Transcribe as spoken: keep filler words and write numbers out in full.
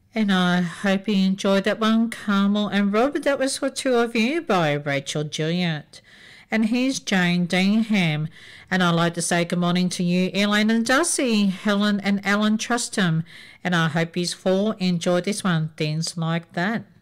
And I hope you enjoyed that one, Carmel and Robert. That was for two of you by Rachel Juliet. And here's Jane Deanham. And I'd like to say good morning to you, Elaine and Dusty, Helen and Alan Trustham. And I hope you all enjoyed this one, Things Like That.